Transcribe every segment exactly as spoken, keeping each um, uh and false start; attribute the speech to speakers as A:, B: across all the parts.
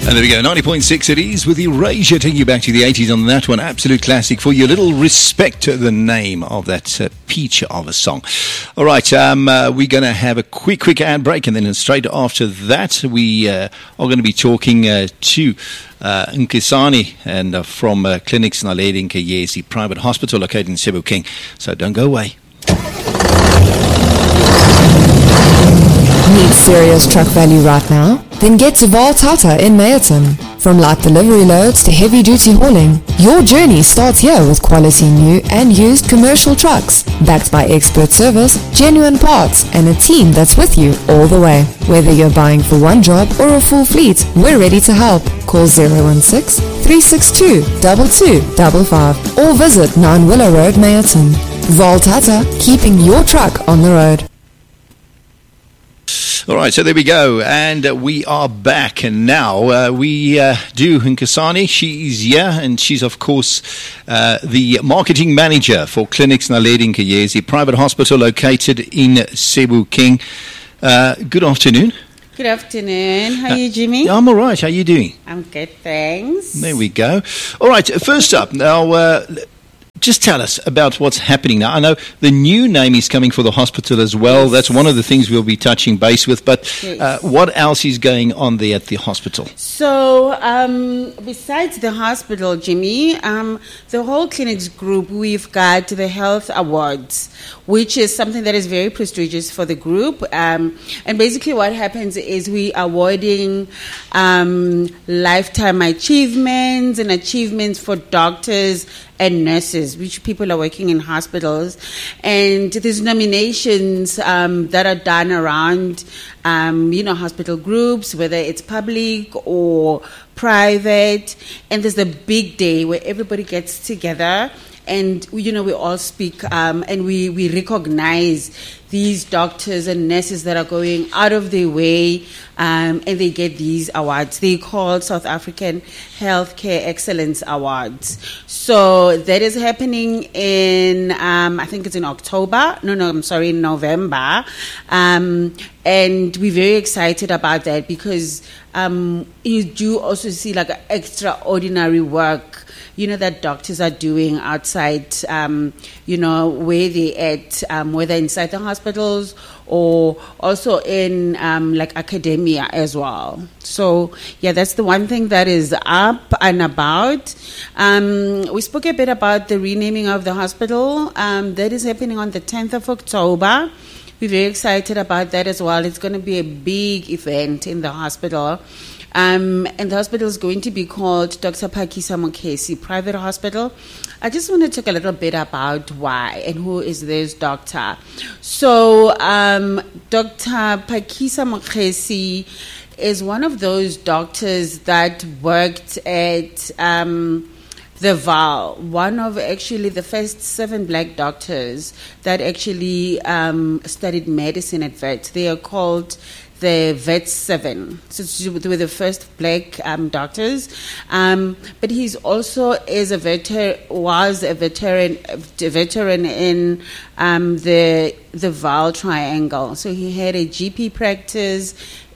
A: And there we go, ninety point six it is with Erasure, taking you back to the eighties on that one. Absolute classic for you. Little respect to the name of that uh, peach of a song. All right, um, uh, we're going to have a quick, quick ad break, and then straight after that, we uh, are going to be talking uh, to uh, Nkosani and uh, from uh, Clinics Naledi Nkanyezi Private Hospital located in Sebokeng. So don't go away.
B: Need serious truck value right now? Then get to Vaal Tata in Meyerton. From light delivery loads to heavy-duty hauling, your journey starts here with quality new and used commercial trucks, backed by expert service, genuine parts, and a team that's with you all the way. Whether you're buying for one job or a full fleet, we're ready to help. Call zero one six, three six two, two two five five or visit nine Willow Road, Meyerton. Vaal Tata, keeping your truck on the road.
A: All right, so there we go, and uh, we are back, and now uh, we uh, do Nkosani. She's here, and she's, of course, uh, the marketing manager for Clinics Naledi Nkanyezi Private Hospital located in Sebokeng. Uh, good afternoon.
C: Good afternoon. How are you, Jimmy?
A: Uh, I'm all right. How are you doing?
C: I'm good, thanks.
A: There we go. All right, first up, now... Uh, Just tell us about what's happening now. I know the new name is coming for the hospital as well. Yes. That's one of the things we'll be touching base with. But yes. uh, what else is going on there at the hospital?
C: So, um, besides the hospital, Jimmy, um, the whole clinics group, we've got the Health Awards, which is something that is very prestigious for the group. Um, and basically what happens is we are awarding um, lifetime achievements and achievements for doctors and nurses, which people are working in hospitals. And there's nominations um, that are done around, um, you know, hospital groups, whether it's public or private. And there's a big day where everybody gets together and, you know, we all speak um, and we, we recognize these doctors and nurses that are going out of their way um, and they get these awards. They call South African Healthcare Excellence Awards. So that is happening in, um, I think it's in October. No, no, I'm sorry, in November. Um, and we're very excited about that because um, you do also see like extraordinary work, you know, that doctors are doing outside, um, you know, where they're at, um, whether inside the hospitals or also in um, like academia as well. So, yeah, that's the one thing that is up and about. Um, we spoke a bit about the renaming of the hospital. Um, that is happening on the tenth of October. We're very excited about that as well. It's going to be a big event in the hospital. Um, and the hospital is going to be called Doctor Phakisa Mokgesi Private Hospital. I just want to talk a little bit about why and who is this doctor. So um, Doctor Phakisa Mokgesi is one of those doctors that worked at um, the Vaal, one of actually the first seven black doctors that actually um, studied medicine at Wits. They are called the Wits Seven. So they were the first black um, doctors. Um, but he's also is a veteran, was a veteran, a veteran in um, the the Vaal Triangle. So he had a G P practice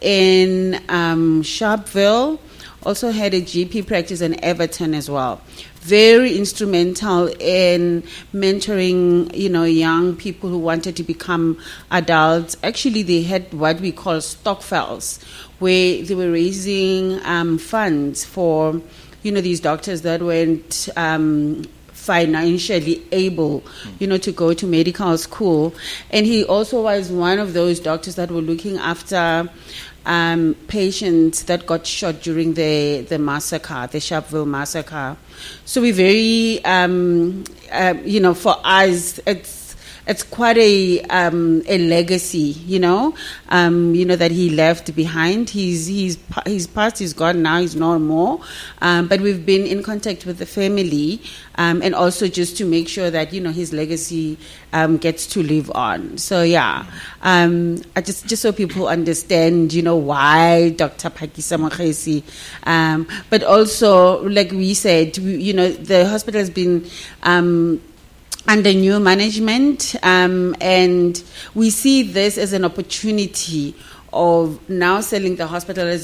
C: in um, Sharpeville. Also had a G P practice in Everton as well. Very instrumental in mentoring, you know, young people who wanted to become adults. Actually, they had what we call stokvels, where they were raising um, funds for, you know, these doctors that weren't um, financially able, you know, to go to medical school. And he also was one of those doctors that were looking after Um, patients that got shot during the, the massacre, the Sharpeville massacre. So we very, um, uh, you know, for us, it's it's quite a um, a legacy, you know, um, you know that he left behind. He's he's he's passed, he's gone now, he's no more. Um, but we've been in contact with the family, um, and also just to make sure that, you know, his legacy um, gets to live on. So yeah, um, I just just so people understand, you know, why Doctor Phakisa Mokgesi. Um, but also, like we said, we, you know, the hospital has been Um, under new management, um, and we see this as an opportunity of now selling the hospital as a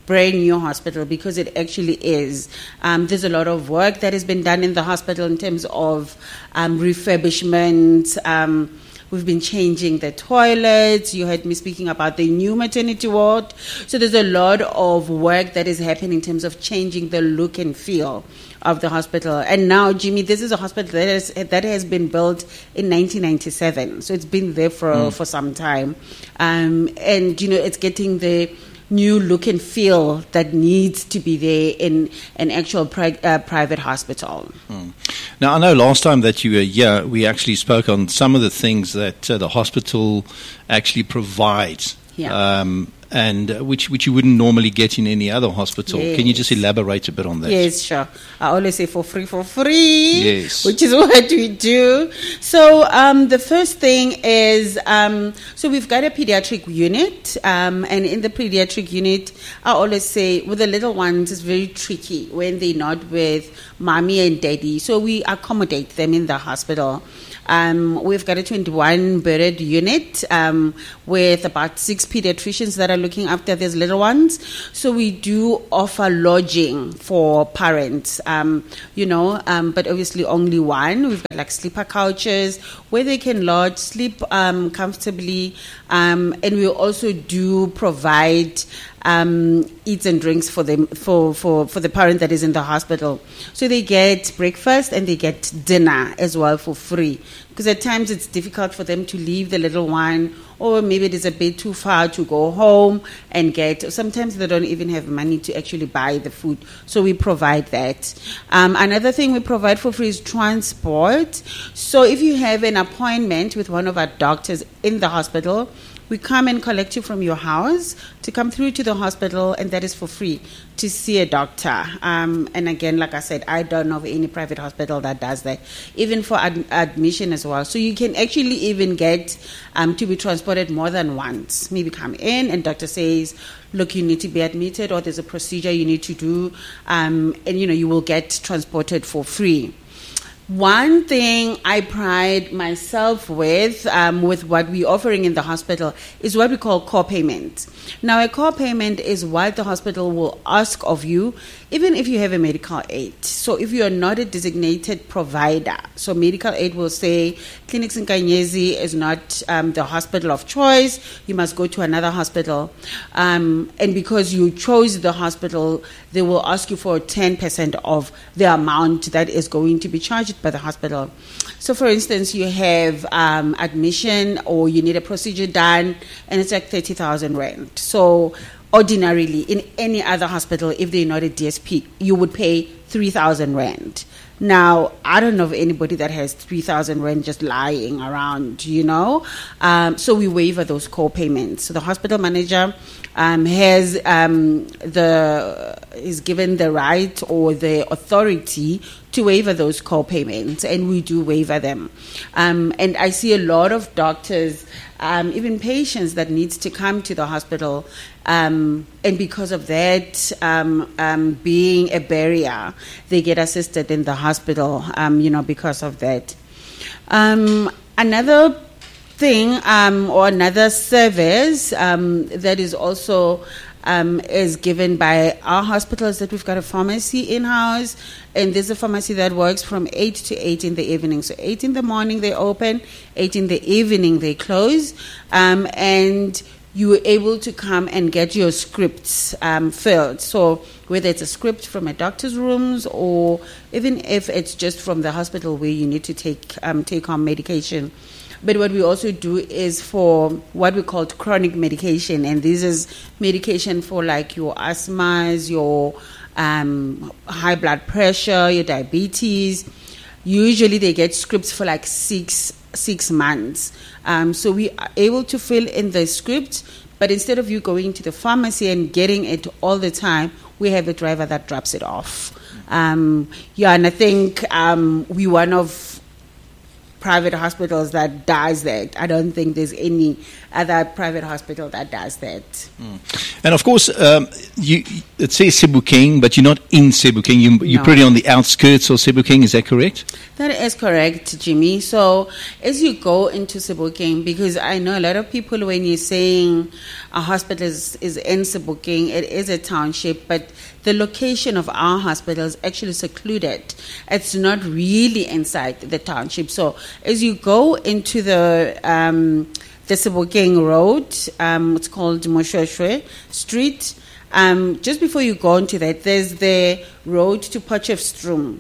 C: brand new hospital, because it actually is. Um, there's a lot of work that has been done in the hospital in terms of um, refurbishment. Um, we've been changing the toilets. You heard me speaking about the new maternity ward. So there's a lot of work that is happening in terms of changing the look and feel of the hospital. And now, Jimmy, this is a hospital that has, that has been built in nineteen ninety-seven. So it's been there for, mm. for some time. Um, and, you know, it's getting the new look and feel that needs to be there in an actual pri- uh, private hospital.
A: Mm. Now, I know last time that you were here, we actually spoke on some of the things that uh, the hospital actually provides.
C: Yeah.
A: Um, and uh, which which you wouldn't normally get in any other hospital.
C: Yes.
A: Can you just elaborate a bit on that?
C: Yes, sure. I always say for free, for free,
A: yes.
C: which is what we do. So um, the first thing is, um, so we've got a pediatric unit, um, and in the pediatric unit, I always say with the little ones, it's very tricky when they're not with mommy and daddy. So we accommodate them in the hospital. Um, we've got a twenty-one bedded unit um, with about six pediatricians that are looking after these little ones. So we do offer lodging for parents, um, you know, um, but obviously only one. We've got like sleeper couches where they can lodge, sleep um, comfortably, um, and we also do provide Um, eats and drinks for them for, for, for the parent that is in the hospital. So they get breakfast and they get dinner as well for free. Because at times it's difficult for them to leave the little one, or maybe it is a bit too far to go home and get. Sometimes they don't even have money to actually buy the food. So we provide that. Um, another thing we provide for free is transport. So if you have an appointment with one of our doctors in the hospital, we come and collect you from your house to come through to the hospital, and that is for free, to see a doctor. Um, and again, like I said, I don't know of any private hospital that does that, even for ad- admission as well. So you can actually even get um, to be transported more than once. Maybe come in and doctor says, look, you need to be admitted, or there's a procedure you need to do, um, and you know you will get transported for free. One thing I pride myself with, um, with what we're offering in the hospital, is what we call co-payment. Now, a co-payment is what the hospital will ask of you, even if you have a medical aid. So if you are not a designated provider, so medical aid will say, Clinics Nkanyezi is not um, the hospital of choice, you must go to another hospital. Um, and because you chose the hospital, they will ask you for ten percent of the amount that is going to be charged by the hospital. So for instance, you have um, admission, or you need a procedure done, and it's like thirty thousand rand. So ordinarily, in any other hospital, if they're not a D S P, you would pay three thousand rand. Now, I don't know of anybody that has three thousand rand just lying around, you know. Um, so we waiver those co-payments. So the hospital manager um, has um, the is given the right or the authority to waiver those co-payments, and we do waiver them. Um, and I see a lot of doctors, um, even patients that needs to come to the hospital, um, and because of that um, um, being a barrier, they get assisted in the hospital, um, you know, because of that. Um, another thing um, or another service um, that is also Um, is given by our hospitals, that we've got a pharmacy in-house, and there's a pharmacy that works from eight to eight in the evening. So eight in the morning they open, eight in the evening they close, um, and you are able to come and get your scripts um, filled. So whether it's a script from a doctor's rooms, or even if it's just from the hospital where you need to take um, take on medication. But what we also do is for what we call chronic medication, and this is medication for like your asthmas, your um, high blood pressure, your diabetes. Usually they get scripts for like six six months. Um, so we are able to fill in the script, but instead of you going to the pharmacy and getting it all the time, we have a driver that drops it off. Um, yeah, and I think um, we one of private hospitals that does that. I don't think there's any other private hospital that does that.
A: Mm. And of course, um, you, it says Sebokeng, but you're not in Sebokeng. You, you're
C: No.
A: pretty on the outskirts of Sebokeng. Is that correct?
C: That is correct, Jimmy. So as you go into Sebokeng, because I know a lot of people, when you're saying a hospital is, is in Sebokeng, it is a township, but the location of our hospital is actually secluded. It's not really inside the township. So as you go into the um, the Sebokeng Road, um, it's called Moshoshwe Street. Um, just before you go into that, there's the road to Potchefstroom.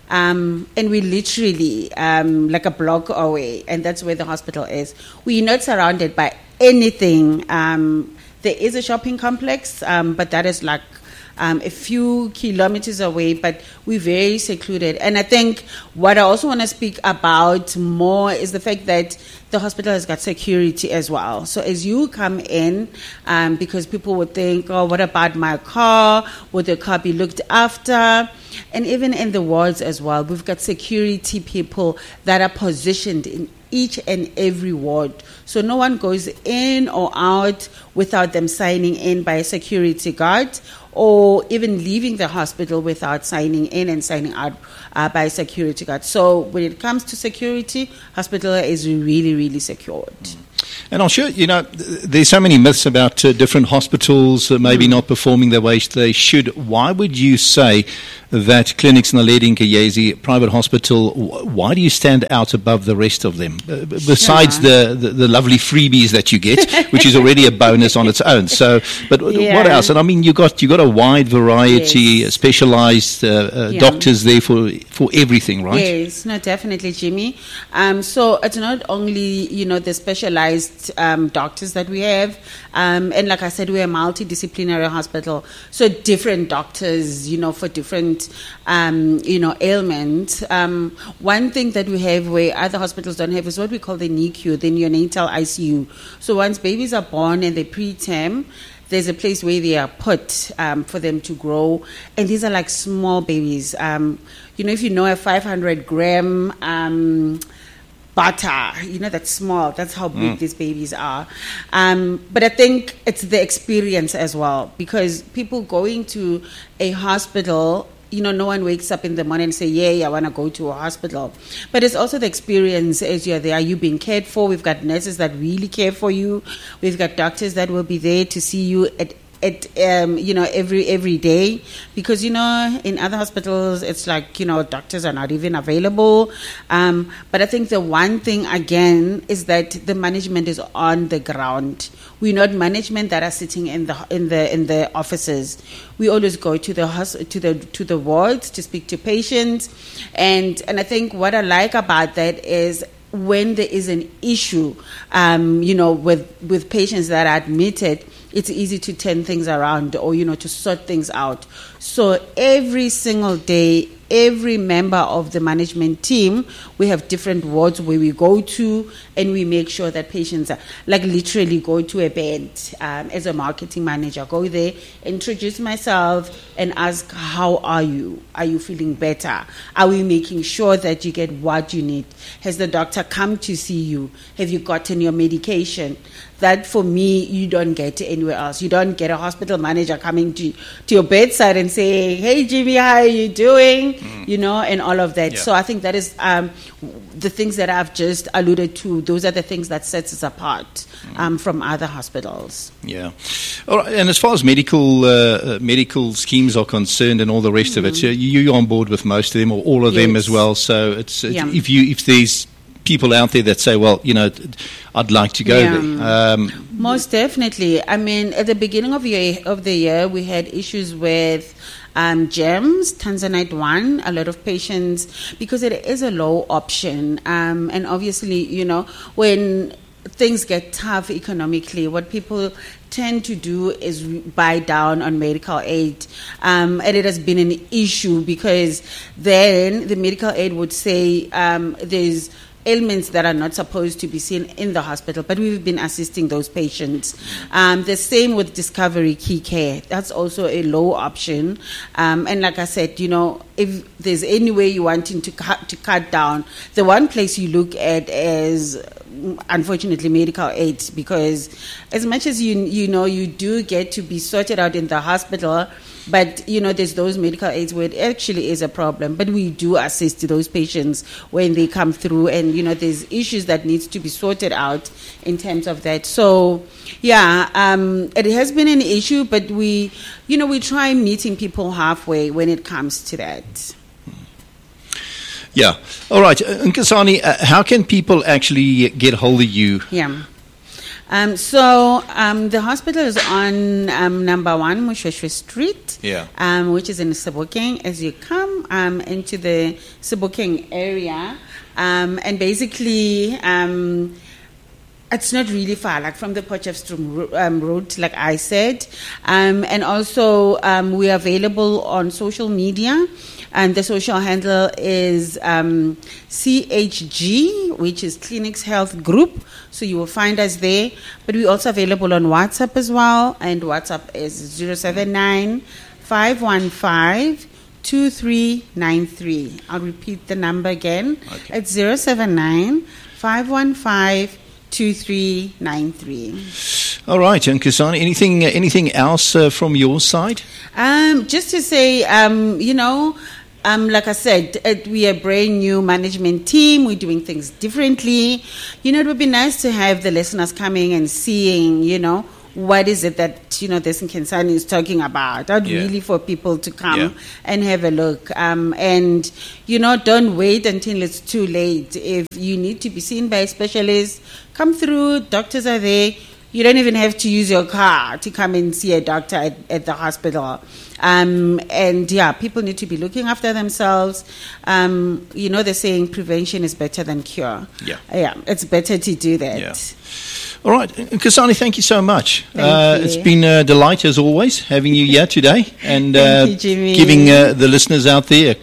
C: Um, and we literally um, like a block away, and that's where the hospital is. We're not surrounded by anything. Um, there is a shopping complex, um, but that is like um, a few kilometers away, but we're very secluded. And I think what I also want to speak about more is the fact that the hospital has got security as well. So as you come in, um, because people would think, oh, what about my car? Would the car be looked after? And even in the wards as well, we've got security people that are positioned in each and every ward. So no one goes in or out without them signing in by a security guard, or even leaving the hospital without signing in and signing out uh, by a security guard. So when it comes to security, hospital is really, really secured.
A: And I'm sure, you know, th- there's so many myths about uh, different hospitals uh, maybe mm. not performing the way they should. Why would you say that Clinics Naledi and Nkanyezi private hospital, w- why do you stand out above the rest of them? Uh, b- besides
C: Sure.
A: the, the, the lovely freebies that you get, which is already a bonus on its own. So, but w-
C: Yeah.
A: what else? And I mean, you got you got a wide variety,
C: Yes.
A: uh, specialized uh, uh,
C: Yeah.
A: doctors there for, for everything, right?
C: Yes, no, definitely, Jimmy. Um, so it's not only, you know, the specialized um, doctors that we have, um, and like I said, we're a multidisciplinary hospital. So different doctors, you know, for different, um, you know, ailments. Um, one thing that we have where other hospitals don't have is what we call the N I C U, the neonatal I C U. So once babies are born and they're preterm, there's a place where they are put um, for them to grow. And these are like small babies. Um, you know, if you know a five hundred gram um, butter, you know, that's small. That's how big
A: Mm.
C: these babies are. Um, but I think it's the experience as well, because people going to a hospital, you know, no one wakes up in the morning and say, yeah, I want to go to a hospital. But it's also the experience as you're there. Are you being cared for? We've got nurses that really care for you. We've got doctors that will be there to see you at At, um, you know, every every day, because, you know, in other hospitals, it's like, you know, doctors are not even available. Um, but I think the one thing, again, is that the management is on the ground. We're not management that are sitting in the in the in the offices. We always go to the hos- to the to the wards to speak to patients, and and I think what I like about that is, when there is an issue, um, you know, with, with patients that are admitted, it's easy to turn things around, or, you know, to sort things out. So every single day, every member of the management team, we have different wards where we go to, and we make sure that patients are, like, literally go to a bed um, as a marketing manager, go there, introduce myself, and ask, how are you? Are you feeling better? Are we making sure that you get what you need? Has the doctor come to see you? Have you gotten your medication? That, for me, you don't get anywhere else. You don't get a hospital manager coming to, to your bedside and saying, hey, Jimmy, how are you doing? Mm. You know, and all of that.
A: Yeah.
C: So I think that is um, the things that I've just alluded to. Those are the things that sets us apart um, from other hospitals.
A: Yeah. All right. And as far as medical uh, medical schemes are concerned and all the rest mm-hmm. of it, so you're on board with most of them, or all of yes. them as well. So it's, it's
C: yeah.
A: if you if there's people out there that say, well, you know, I'd like to go
C: yeah.
A: there. Um,
C: Most definitely. I mean, at the beginning of, year, of the year, we had issues with um, GEMS, Tanzanite one, a lot of patients, because it is a low option. Um, and obviously, you know, when things get tough economically, what people tend to do is buy down on medical aid. Um, and it has been an issue, because then the medical aid would say um, there's ailments that are not supposed to be seen in the hospital, but we've been assisting those patients. Um, the same with Discovery Key Care. That's also a low option. Um, and like I said, you know, if there's any way you're wanting to cut, to cut down, the one place you look at is, unfortunately, medical aid, because as much as you you know you do get to be sorted out in the hospital, but you know there's those medical aids where it actually is a problem. But we do assist those patients when they come through, and you know there's issues that needs to be sorted out in terms of that. So yeah, um, it has been an issue, but we you know we try meeting people halfway when it comes to that.
A: Yeah. All right. Uh, Nkosazana, uh, how can people actually get hold of you?
C: Yeah. Um, so um, the hospital is on um, number one Moshweshwe Street,
A: Yeah.
C: um, which is in Sebokeng. As you come um, into the Sebokeng area, um, and basically um, it's not really far, like from the Potchefstroom um, road, like I said, um, and also um, we are available on social media. And the social handle is um, C H G, which is Clinics Health Group. So you will find us there. But we're also available on WhatsApp as well. And WhatsApp is zero seven nine, five one five, two three nine three. I'll repeat the number again.
A: Okay.
C: It's zero seven nine, five one five, two three nine three.
A: All right, and Nkosazana, anything, uh, anything else uh, from your side?
C: Um, just to say, um, you know, Um, like I said, it, we are a brand new management team. We're doing things differently. You know, it would be nice to have the listeners coming and seeing, you know, what is it that, you know, this Nkosazana is talking about. I'd
A: Yeah.
C: really for people to come
A: Yeah.
C: and have a look. Um, and, you know, don't wait until it's too late. If you need to be seen by a specialist, come through. Doctors are there. You don't even have to use your car to come and see a doctor at, at the hospital. Um, and yeah, people need to be looking after themselves. Um, you know, they're saying prevention is better than cure.
A: Yeah.
C: Yeah, it's better to do that.
A: Yeah. All right, Nkosazana, thank you so much.
C: Thank
A: uh,
C: you.
A: It's been a delight, as always, having you here today and
C: Thank
A: uh,
C: you, Jimmy.
A: giving uh, the listeners out there a